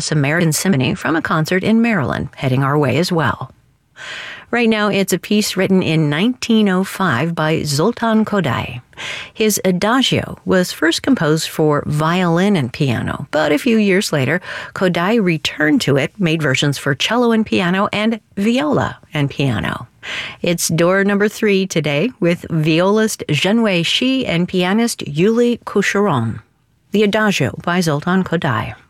Samaritan Symphony from a concert in Maryland, heading our way as well. Right now, it's a piece written in 1905 by Zoltan Kodály. His Adagio was first composed for violin and piano, but a few years later, Kodály returned to it, made versions for cello and piano, and viola and piano. It's door number 3 today with violist Zhenwei Shi and pianist Yuli Coucheron. The Adagio by Zoltan Kodály.